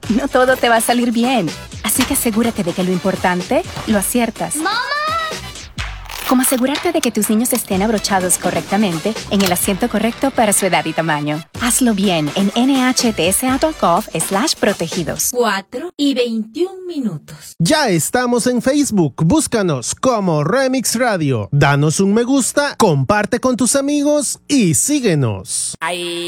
no todo te va a salir bien. Así que asegúrate de que lo importante lo aciertas. ¡Mamá! Como asegurarte de que tus niños estén abrochados correctamente en el asiento correcto para su edad y tamaño. Hazlo bien en nhtsa.gov/protegidos. 4:21. Ya estamos en Facebook. Búscanos como Remix Radio. Danos un me gusta, comparte con tus amigos y síguenos. Ahí.